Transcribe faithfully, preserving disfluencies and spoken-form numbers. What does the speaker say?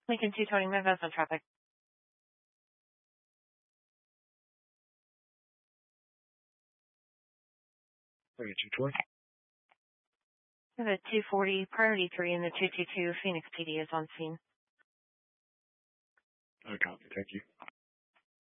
Lincoln two twenty, Memphis on traffic. Lincoln two twenty. The two forty, priority three, and the two two two, Phoenix P D is on scene. I copy. Thank you.